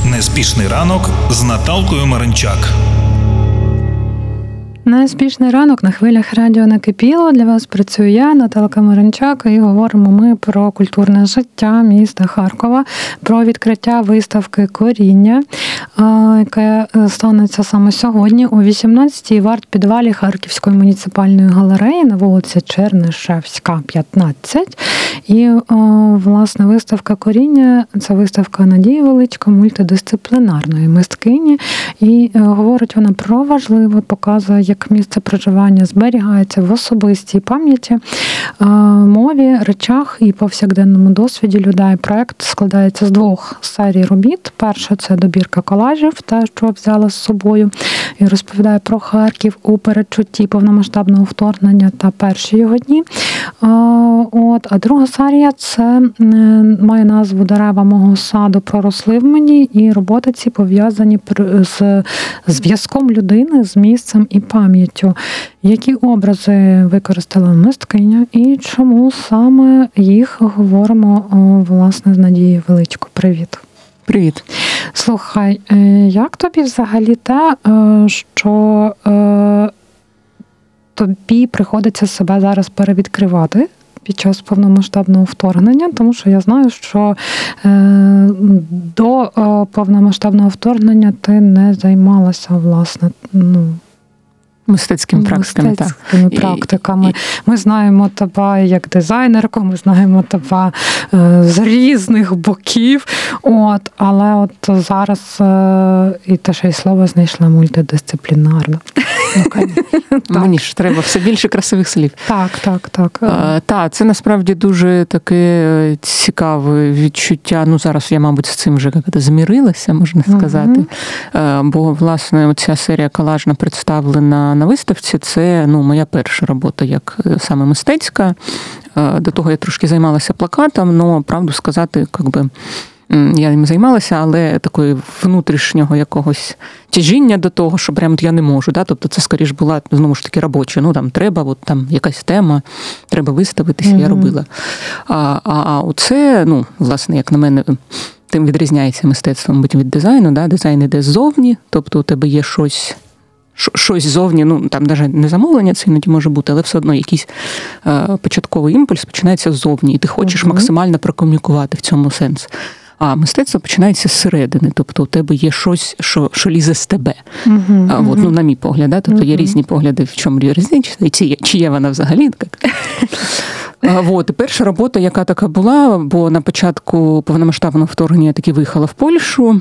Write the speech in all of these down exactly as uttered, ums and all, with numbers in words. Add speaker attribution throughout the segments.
Speaker 1: Неспішний ранок з Наталкою Маринчак.
Speaker 2: Неспішний ранок на хвилях радіо «Накипіло». Для вас працюю я, Наталка Маринчак, і говоримо ми про культурне життя міста Харкова, про відкриття виставки «Коріння», яке станеться саме сьогодні о вісімнадцятій в арт-підвалі Харківської муніципальної галереї на вулиці Чернишевська, п'ятнадцять. І, власне, виставка «Коріння» – це виставка Надії Величко, мультидисциплінарної мисткині. І говорить вона про важливе, показує, як місце проживання зберігається в особистій пам'яті, мові, речах і повсякденному досвіді людей. Проект складається з двох серій робіт. Перша – це добірка колажів, те, що взяла з собою, і розповідає про Харків у передчутті повномасштабного вторгнення та перші його дні. От, а друга серія – це має назву «Дерева мого саду проросли в мені», і роботи ці пов'язані з зв'язком людини з місцем і пам'яттю. Які образи використала мисткиня і чому саме їх говоримо, власне, з Надією Величко. Привіт.
Speaker 3: Привіт.
Speaker 2: Слухай, як тобі взагалі те, що тобі приходиться себе зараз перевідкривати під час повномасштабного вторгнення? Тому що я знаю, що до повномасштабного вторгнення ти не займалася, власне, ну,
Speaker 3: Мистецькими практиками.
Speaker 2: Мистецькими
Speaker 3: так.
Speaker 2: практиками.
Speaker 3: І,
Speaker 2: ми знаємо тебе як дизайнерку, ми знаємо тебе е, з різних боків. От, але от зараз е, і те, що й слово знайшла мультидисциплінарно.
Speaker 3: Мені ж треба все більше красивих слів.
Speaker 2: Так, так, так.
Speaker 3: А, та, це насправді дуже таке цікаве відчуття. Ну, зараз я, мабуть, з цим вже як-то змірилася, можна сказати. Uh-huh. Бо, власне, оця серія колажна представлена на виставці, це, ну, моя перша робота як саме мистецька. До того я трошки займалася плакатом, але, правду сказати, якби, я ним займалася, але такої внутрішнього якогось тяжіння до того, що прям я не можу. Да? Тобто це, скоріш, була, знову ж таки, робоча. Ну, там треба, от там якась тема, треба виставитися, mm-hmm. я робила. А, а, а оце, ну, власне, як на мене, тим відрізняється мистецтво, мабуть, від дизайну. Да? Дизайн іде ззовні, тобто у тебе є щось, щось ззовні, ну, там навіть не замовлення це іноді може бути, але все одно якийсь е, початковий імпульс починається ззовні, і ти хочеш mm-hmm. максимально прокомунікувати в цьому сенс. А мистецтво починається зсередини, тобто у тебе є щось, що, що лізе з тебе. Uh-huh, а, от, ну, на мій погляд, да? Тобто uh-huh. є різні погляди, в чому різниця, і чи є, чи є вона взагалі. Так? А, от, і перша робота, яка така була, бо на початку повномасштабного вторгнення я таки виїхала в Польщу,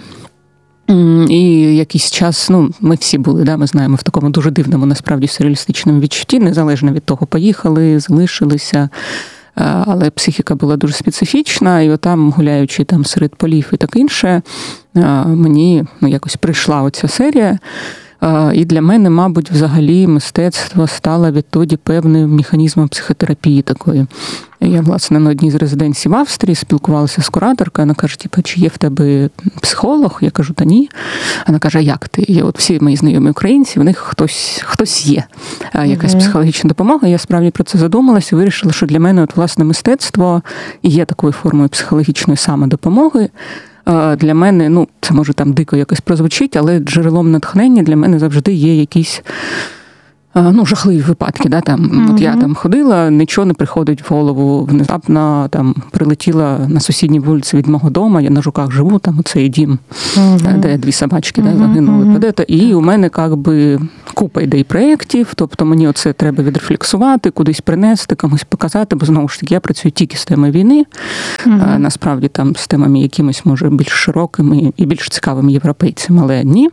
Speaker 3: і якийсь час, ну, ми всі були, да, ми знаємо, в такому дуже дивному, насправді, сюрреалістичному відчутті, незалежно від того, поїхали, залишилися. Але психіка була дуже специфічна, і отам, гуляючи там серед полів і так інше, мені, ну, якось прийшла оця серія. І для мене, мабуть, взагалі мистецтво стало відтоді певним механізмом психотерапії такої. Я, власне, на одній з резиденцій в Австрії спілкувалася з кураторкою, вона каже, типу, чи є в тебе психолог? Я кажу, та ні. Вона каже, а як ти? І от всі мої знайомі українці, в них хтось, хтось є, якась mm-hmm. психологічна допомога. Я справді про це задумалася і вирішила, що для мене, от, власне, мистецтво є такою формою психологічної самодопомоги. Для мене, ну, це може там дико якось прозвучить, але джерелом натхнення для мене завжди є якісь, ну, жахливі випадки. Да? Там, mm-hmm. От я там ходила, нічого не приходить в голову, внезапно там прилетіла на сусідній вулиці від мого дому, я на Жуках живу, там оцей дім, mm-hmm. де дві собачки mm-hmm. да, загинули. Mm-hmm. І у мене як би купа ідей проєктів, тобто мені оце треба відрефлексувати, кудись принести, комусь показати, бо знову ж таки я працюю тільки з темою війни, mm-hmm. насправді там з темами якимось, може, більш широкими і більш цікавими європейцям, але ні.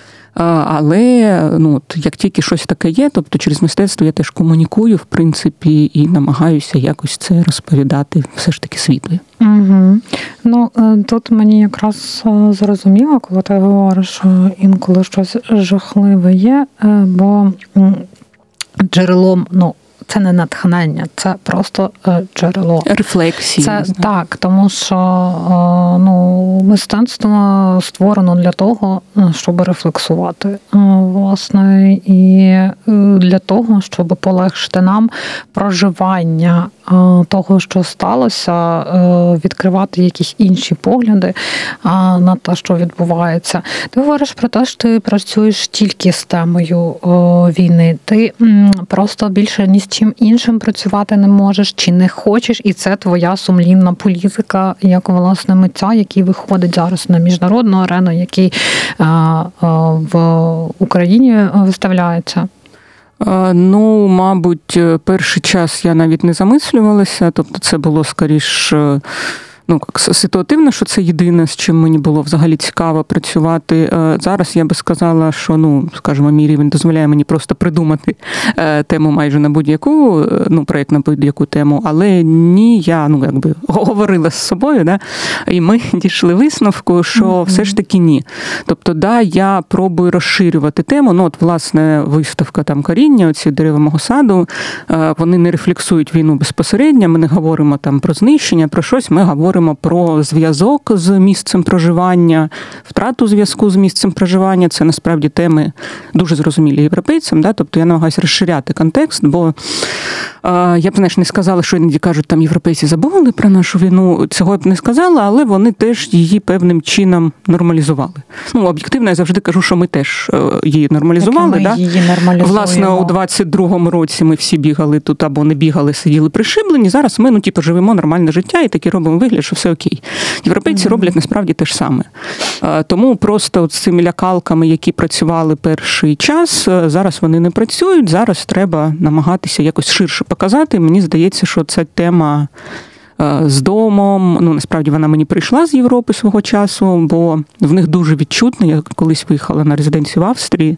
Speaker 3: Але, ну, от, як тільки щось таке є, тобто через мистецтво я теж комунікую, в принципі, і намагаюся якось це розповідати все ж таки світло.
Speaker 2: Угу. Ну, тут мені якраз зрозуміло, коли ти говориш, що інколи щось жахливе є, бо джерелом, ну, це не натхнення, це просто джерело.
Speaker 3: Рефлексії.
Speaker 2: Це так, тому що ну, мистецтво створено для того, щоб рефлексувати, власне, і для того, щоб полегшити нам проживання того, що сталося, відкривати якісь інші погляди на те, що відбувається. Ти говориш про те, що ти працюєш тільки з темою війни. Ти просто більше ні з чим іншим працювати не можеш чи не хочеш, і це твоя сумлінна політика, як, власне, митця, який виходить зараз на міжнародну арену, який в Україні виставляється.
Speaker 3: Ну, мабуть, перший час я навіть не замислювалася, тобто це було скоріш, ну, ситуативно, що це єдине, з чим мені було взагалі цікаво працювати. Зараз я би сказала, що, ну, скажімо, мій рівень дозволяє мені просто придумати тему майже на будь-яку, ну, проєкт на будь-яку тему, але ні, я, ну, якби говорила з собою, да, і ми дійшли висновку, що mm-hmm. все ж таки ні. Тобто, да, я пробую розширювати тему, ну, от, власне, виставка там коріння, оці дерева мого саду, вони не рефлексують війну безпосередньо, ми не говоримо там про знищення, про щось, ми говоримо про зв'язок з місцем проживання, втрату зв'язку з місцем проживання. Це насправді теми дуже зрозумілі європейцям. Да? Тобто я намагаюся розширяти контекст, бо е, я б, знаєш, не сказала, що іноді кажуть, там європейці забули про нашу війну. Цього я б не сказала, але вони теж її певним чином нормалізували. Ну, об'єктивно, я завжди кажу, що ми теж її нормалізували.
Speaker 2: Ми
Speaker 3: да?
Speaker 2: її нормалізуємо.
Speaker 3: Власне, у двадцять другому році ми всі бігали тут або не бігали, сиділи пришиблені. Зараз ми, ну, типу, живемо нормальне життя і таки робимо вигляд, що все окей. Європейці mm-hmm. роблять насправді те ж саме. Тому просто от з цими лякалками, які працювали перший час, зараз вони не працюють, зараз треба намагатися якось ширше показати. Мені здається, що ця тема з домом, ну, насправді вона мені прийшла з Європи свого часу, бо в них дуже відчутно, я колись виїхала на резиденцію в Австрії,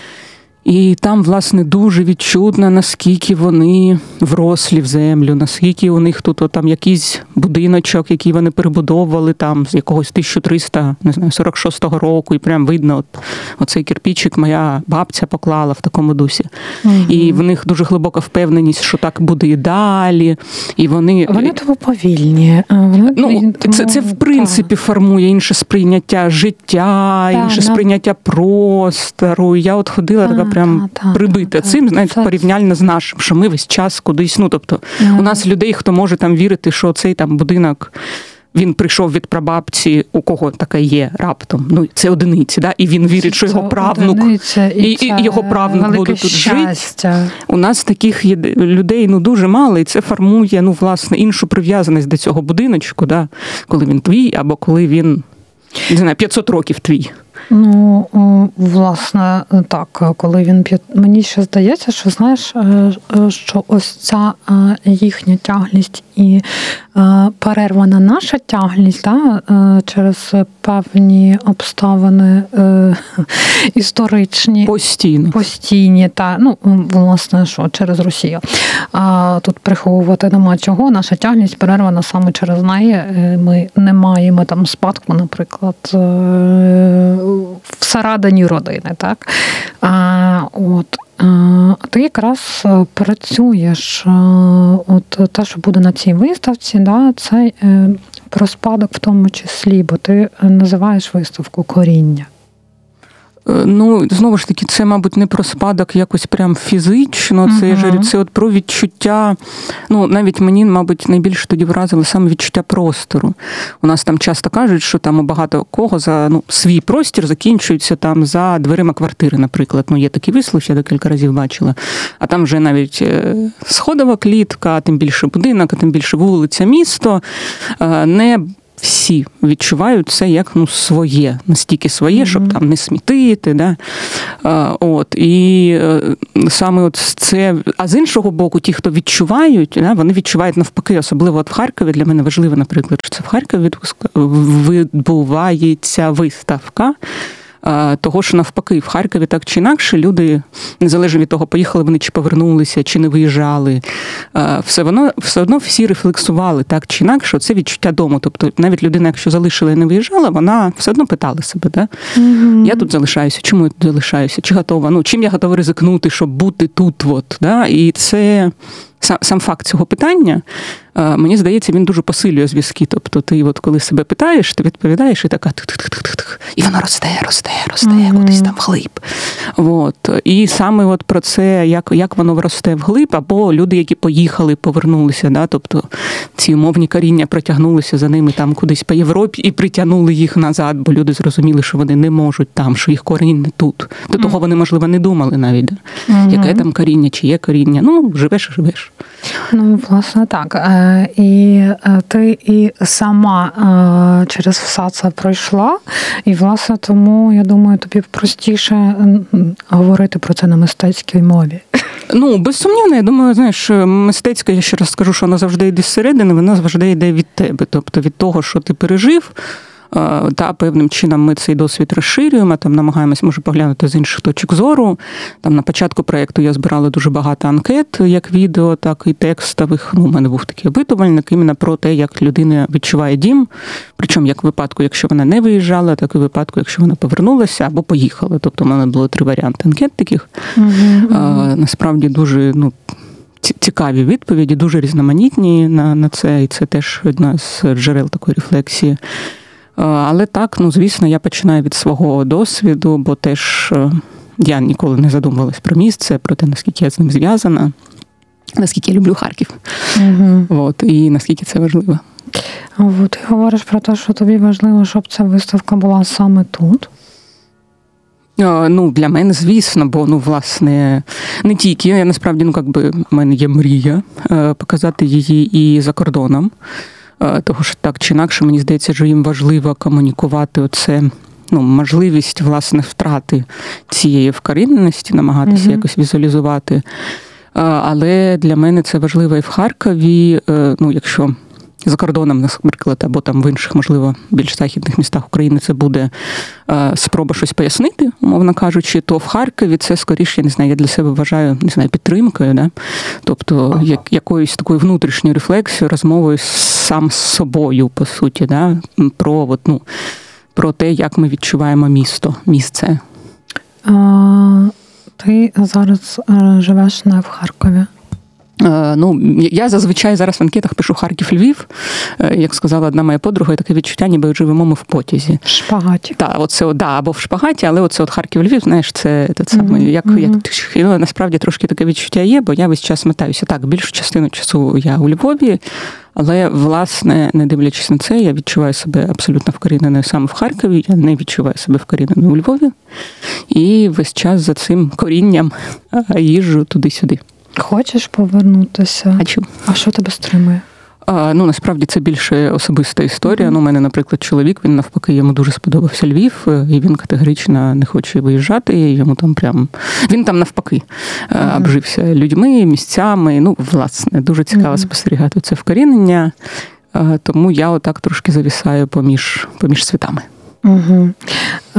Speaker 3: і там, власне, дуже відчутно, наскільки вони врослі в землю, наскільки у них тут там якийсь будиночок, який вони перебудовували там з якогось тисяча триста сорок шостого року, і прям видно, от, оцей кирпичик моя бабця поклала в такому дусі. Угу. І в них дуже глибока впевненість, що так буде і далі. І вони...
Speaker 2: Вони тому повільні. Вони...
Speaker 3: Ну, тому... це, це, в принципі, формує інше сприйняття життя, та, інше на... сприйняття простору. Я от ходила така прям та, та, прибита та, цим, знаєте, це... порівняльно з нашим, що ми весь час кудись, ну, тобто, mm. у нас людей, хто може там вірити, що цей там будинок, він прийшов від прабабці, у кого таке є раптом, ну, це одиниці, да, і він вірить, що його правнук, і, і, і його правнук буде тут жити. У нас таких людей, ну, дуже мало, і це формує, ну, власне, іншу прив'язаність до цього будиночку, да, коли він твій, або коли він, не знаю, п'ятсот років твій.
Speaker 2: Ну, власне, так, коли він п'є... Мені ще здається, що, знаєш, що ось ця їхня тяглість і перервана наша тяглість, да, через певні обставини історичні.
Speaker 3: Постійно.
Speaker 2: Постійні, та, ну, власне, що, через Росію. А тут приховувати нема чого. Наша тяглість перервана саме через неї. Ми не маємо там спадку, наприклад, всередині родини, так? А, от, а ти якраз працюєш, от те, що буде на цій виставці, да, це про спадок в тому числі, бо ти називаєш виставку «Коріння».
Speaker 3: Ну, знову ж таки, це, мабуть, не про спадок якось прям фізично, це, uh-huh. я ж, це от про відчуття, ну, навіть мені, мабуть, найбільше тоді вразило саме відчуття простору. У нас там часто кажуть, що там у багато кого за, ну, свій простір закінчується там за дверима квартири, наприклад. Ну, є такий вислів, я декілька разів бачила. А там вже навіть сходова клітка, а тим більше будинок, а тим більше вулиця, місто, не всі відчувають це як, ну, своє, настільки своє, mm-hmm. щоб там не смітити, да? А, от, і саме от це, а з іншого боку, ті, хто відчувають, да, вони відчувають навпаки, особливо от в Харкові, для мене важливо, наприклад, що це в Харкові відбувається виставка, того, що навпаки, в Харкові так чи інакше люди, незалежно від того, поїхали вони чи повернулися, чи не виїжджали, все, воно, все одно всі рефлексували так чи інакше, це відчуття дому. Тобто навіть людина, якщо залишила і не виїжджала, вона все одно питала себе, да? Mm-hmm. Я тут залишаюся, чому я тут залишаюся, чи готова, ну, чим я готова ризикнути, щоб бути тут, от, да? І це... Сам факт цього питання, мені здається, він дуже посилює зв'язки. Тобто ти от коли себе питаєш, ти відповідаєш і така рік, і воно росте, росте, росте,
Speaker 2: Mm-hmm.
Speaker 3: кудись там вглиб. От. І саме от про це, як, як воно росте вглиб, або люди, які поїхали, повернулися, да, тобто ці умовні коріння протягнулися за ними там кудись по Європі і притягнули їх назад, бо люди зрозуміли, що вони не можуть там, що їх корінь не тут. До того вони, можливо, не думали навіть, да?
Speaker 2: Mm-hmm.
Speaker 3: Яке там коріння, чи є коріння. Ну, живеш і живеш.
Speaker 2: Ну, власне, так. І ти і сама через все це пройшла, і, власне, тому, я думаю, тобі простіше говорити про це на мистецькій мові.
Speaker 3: Ну, безсумнівно, я думаю, знаєш, мистецька, я ще раз скажу, що вона завжди йде зсередини, вона завжди йде від тебе, тобто від того, що ти пережив. Та, певним чином ми цей досвід розширюємо, там намагаємось, може, поглянути з інших точок зору. Там на початку проєкту я збирала дуже багато анкет, як відео, так і текстових. Ну, у мене був такий опитувальник іменно про те, як людина відчуває дім. Причому як в випадку, якщо вона не виїжджала, так і в випадку, якщо вона повернулася або поїхала. Тобто у мене було три варіанти анкет таких. Mm-hmm. А, насправді дуже, ну, цікаві відповіді, дуже різноманітні на, на це. І це теж одна з джерел такої рефлексії. Але так, ну, звісно, я починаю від свого досвіду, бо теж я ніколи не задумувалась про місце, про те, наскільки я з ним зв'язана, наскільки я люблю Харків. Угу. От, і наскільки це важливо.
Speaker 2: О, ти говориш про те, що тобі важливо, щоб ця виставка була саме тут?
Speaker 3: Ну, для мене, звісно, бо, ну, власне, не тільки. Я, насправді, ну, якби, в мене є мрія показати її і за кордоном. Тому що так чи інакше, мені здається, що їм важливо комунікувати оце, ну, можливість, власне, втрати цієї вкоріненості, намагатися mm-hmm. якось візуалізувати. Але для мене це важливо і в Харкові, ну, якщо за кордоном, наприклад, або там в інших, можливо, більш західних містах України це буде спроба щось пояснити, умовно кажучи, то в Харкові це, скоріше, я не знаю, я для себе вважаю, не знаю, підтримкою, да? Тобто як, якоюсь такою внутрішньою рефлексією, розмовою сам з собою, по суті, да? про, от, ну, про те, як ми відчуваємо місто, місце.
Speaker 2: А, ти зараз живеш не в Харкові?
Speaker 3: Ну, я зазвичай зараз в анкетах пишу Харків-Львів. Як сказала одна моя подруга, таке відчуття, ніби живемо ми в потязі.
Speaker 2: В шпагаті.
Speaker 3: Так, оце, да, або в шпагаті, але оце от Харків-Львів, знаєш, це, це саме, mm-hmm. як, mm-hmm. як, насправді трошки таке відчуття є, бо я весь час мотаюся. Так, більшу частину часу я у Львові, але, власне, не дивлячись на це, я відчуваю себе абсолютно вкоріненою саме в Харкові, я не відчуваю себе вкоріненою у Львові. І весь час за цим корінням їжджу туди-сюди.
Speaker 2: Хочеш повернутися?
Speaker 3: Хочу.
Speaker 2: А що тебе стримує?
Speaker 3: А, ну, насправді, це більше особиста історія. Mm-hmm. Ну, у мене, наприклад, чоловік, він навпаки, йому дуже сподобався Львів, і він категорично не хоче виїжджати, йому там прям... Він там навпаки mm-hmm. обжився людьми, місцями. Ну, власне, дуже цікаво mm-hmm. спостерігати це вкорінення, тому я отак трошки завісаю поміж, поміж світами.
Speaker 2: Угу. А,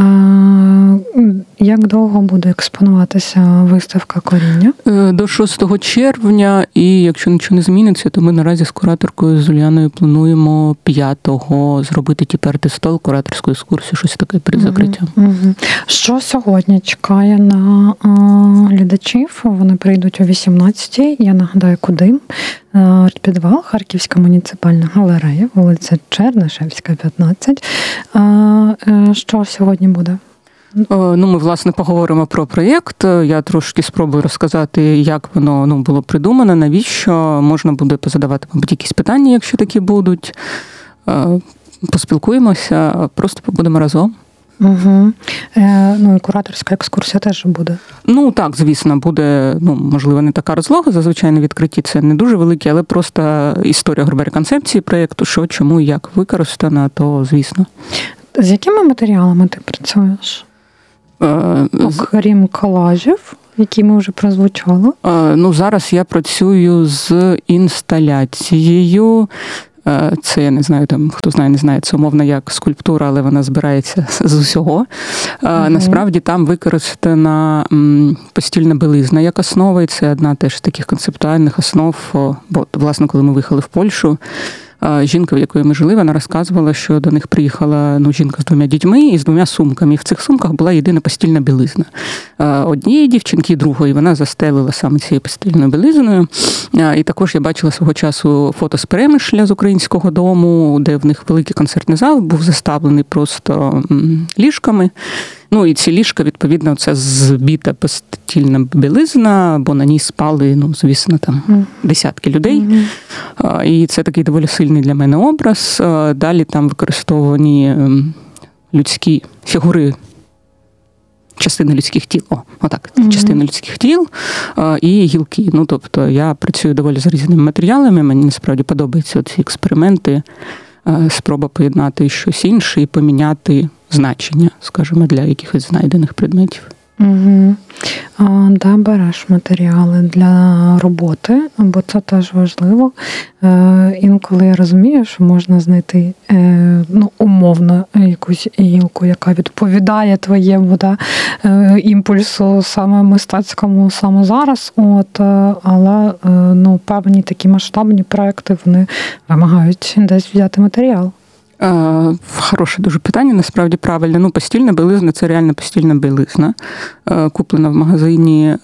Speaker 2: як довго буде експонуватися виставка «Коріння»?
Speaker 3: До шостого червня, і якщо нічого не зміниться, то ми наразі з кураторкою з Уляною плануємо п'ятого зробити тепер стол, кураторську екскурсію, щось таке перед закриттям.
Speaker 2: Угу. Що сьогодні чекає на а, глядачів? Вони прийдуть о вісімнадцятій. Я нагадаю, куди? Артпідвал, Харківська муніципальна галерея, вулиця Чернишевська, п'ятнадцять. Що сьогодні буде?
Speaker 3: Ну, ми, власне, поговоримо про проєкт. Я трошки спробую розказати, як воно, ну, було придумано, навіщо. Можна буде позадавати, мабуть, якісь питання, якщо такі будуть. Поспілкуємося, просто побудемо разом.
Speaker 2: Угу. Е, ну і кураторська екскурсія теж буде.
Speaker 3: Ну так, звісно, буде, ну, можливо, не така розлога, зазвичай на відкритті це не дуже велике, але просто історія, грубо, концепції проєкту, що, чому, як використано, то звісно.
Speaker 2: З якими матеріалами ти працюєш? Е, Окрім колажів, які ми вже прозвучали?
Speaker 3: Е, ну, зараз я працюю з інсталяцією. Це, я не знаю, там, хто знає, не знає, це умовно як скульптура, але вона збирається з усього. Mm-hmm. Насправді там використана постільна білизна як основа, і це одна теж з таких концептуальних основ, бо, власне, коли ми виїхали в Польщу, жінка, в якої ми жили, вона розказувала, що до них приїхала ну, жінка з двома дітьми і з двома сумками. І в цих сумках була єдина постільна білизна. Однієї дівчинки і другої вона застелила саме цією постільною білизною. І також я бачила свого часу фото з Перемишля, з Українського дому, де в них великий концертний зал був заставлений просто ліжками. Ну, і ці ліжка, відповідно, це збіта постільна білизна, бо на ній спали, ну, звісно, там десятки людей. Mm-hmm. І це такий доволі сильний для мене образ. Далі там використовані людські фігури, частини людських тіл, о, отак, mm-hmm. частини людських тіл і гілки. Ну, тобто я працюю доволі з різними матеріалами, мені насправді подобаються ці експерименти, спроба поєднати щось інше і поміняти значення, скажімо, для якихось знайдених предметів.
Speaker 2: Угу. А, да, береш матеріали для роботи, бо це теж важливо. Е, інколи я розумію, що можна знайти е, ну, умовно якусь гілку, яка відповідає твоєму да, е, імпульсу саме мистецькому саме зараз. От, е, але е, ну, певні такі масштабні проекти вони вимагають десь взяти матеріал.
Speaker 3: Хороше дуже питання, насправді правильне. Ну, постільна білизна – це реально постільна білизна. Куплена в магазині.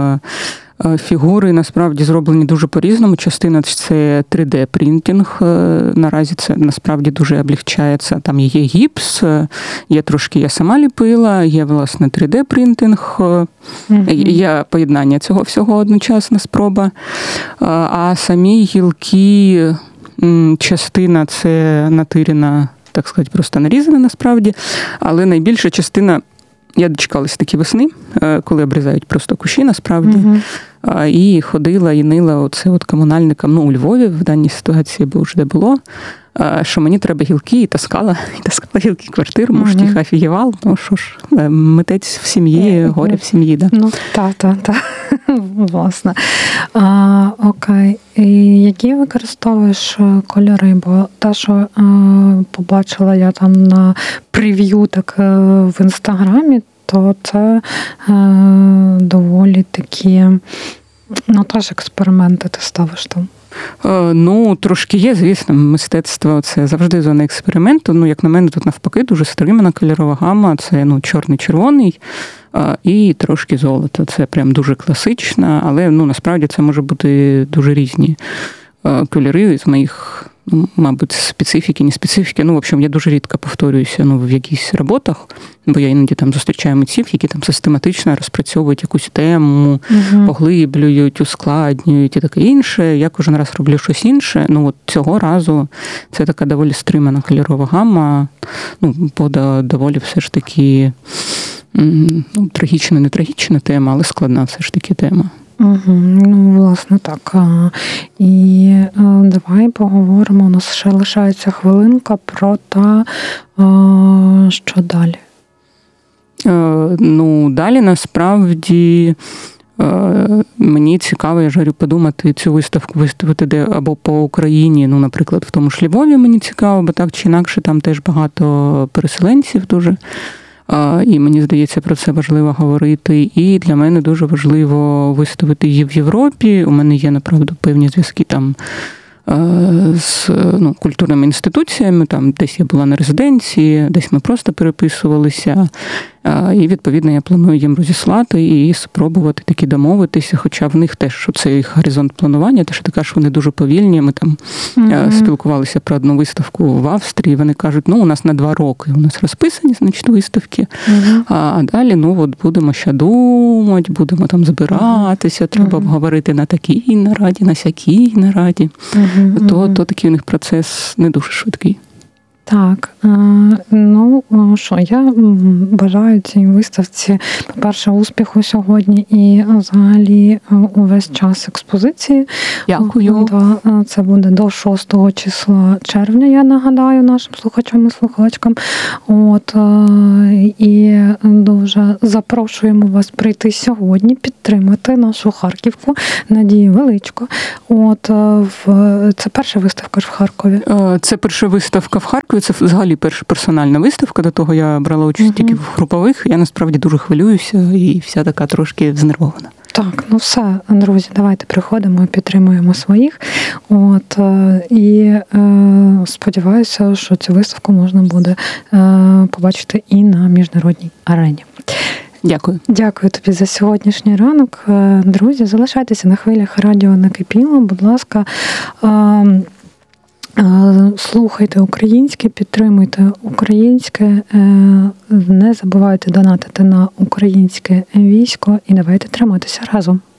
Speaker 3: Фігури, насправді, зроблені дуже по-різному. Частина – це три де-принтинг. Наразі це, насправді, дуже облегчається. Там є гіпс, є трошки я сама ліпила, є, власне, три де-принтинг. Mm-hmm. Є поєднання цього всього одночасна спроба. А самі гілки... Частина – це натирена, так сказати, просто нарізана насправді, але найбільша частина, я дочекалась такі весни, коли обрізають просто кущі насправді, uh-huh. і ходила і нила оце от комунальникам, ну, у Львові в даній ситуації, бо вже де було, що мені треба гілки, і таскала, і таскала гілки в квартиру, муж uh-huh. їх офігівав, ну що ж, митець в сім'ї, uh-huh. горе в сім'ї, да.
Speaker 2: Ну, так, так, так, власне. А, окей, і які використовуєш кольори? Бо те, що а, побачила я там на прев'ю так в Інстаграмі, то це а, доволі такі, ну, теж експерименти ти ставиш там.
Speaker 3: Ну, трошки є, звісно, мистецтво – це завжди зона експерименту. Ну, як на мене, тут навпаки дуже стримана кольорова гама. Це, ну, чорний-червоний і трошки золото. Це прям дуже класично, але, ну, насправді це може бути дуже різні кольори з моїх, ну, мабуть, специфіки, не специфіки. Ну, в общем, я дуже рідко повторююся ну, в якихось роботах, бо я іноді там зустрічаю митців, які там систематично розпрацьовують якусь тему, угу. поглиблюють, ускладнюють і таке інше. Я кожен раз роблю щось інше. Ну, от цього разу це така доволі стримана кольорова гама, ну, бо доволі все ж таки ну, трагічна, не трагічна тема, але складна все ж таки тема.
Speaker 2: Угу, ну, власне, так. І давай поговоримо, у нас ще лишається хвилинка про те, що далі.
Speaker 3: Ну, далі, насправді, мені цікаво, я ж говорю, подумати, цю виставку виставити де або по Україні, ну, наприклад, в тому ж Львові мені цікаво, бо так чи інакше там теж багато переселенців дуже. І мені здається, про це важливо говорити. І для мене дуже важливо виставити її в Європі. У мене є, направду, певні зв'язки там з ну, культурними інституціями. Там десь я була на резиденції, десь ми просто переписувалися. І, відповідно, я планую їм розіслати і спробувати таки домовитися, хоча в них теж це їх горизонт планування, те, що ти кажеш, вони дуже повільні. Ми там mm-hmm. спілкувалися про одну виставку в Австрії, вони кажуть, ну, у нас на два роки у нас розписані, значить, виставки, mm-hmm. а далі, ну, от будемо ще думати, будемо там збиратися, mm-hmm. треба обговорити на такій нараді, на сякій нараді. Mm-hmm. То, то такий у них процес не дуже швидкий.
Speaker 2: Так, ну що, я бажаю цій виставці, по-перше, успіху сьогодні і взагалі увесь час експозиції.
Speaker 3: Дякую.
Speaker 2: Це буде до шостого числа червня, я нагадаю, нашим слухачам і слухачкам. От, і дуже запрошуємо вас прийти сьогодні, підтримати нашу Харківку, Надію Величко. От, в... Це перша виставка ж в Харкові?
Speaker 3: Це перша виставка в Харкові. Це взагалі перша персональна виставка, до того я брала участь uh-huh. тільки в групових. Я насправді дуже хвилююся і вся така трошки знервована.
Speaker 2: Так, ну все, друзі, давайте приходимо, підтримуємо своїх. От і е, сподіваюся, що цю виставку можна буде е, побачити і на міжнародній арені.
Speaker 3: Дякую.
Speaker 2: Дякую тобі за сьогоднішній ранок. Друзі, залишайтеся на хвилях радіо Накипіло. Будь ласка, слухайте українське, підтримуйте українське, не забувайте донатити на українське військо і давайте триматися разом.